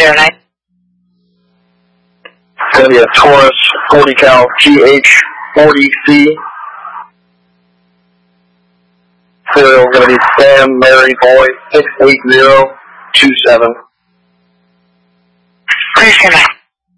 09. It's going to be a Taurus 40 cal GH40C. Serial is going to be Sam Mary Boy 68027. Please connect.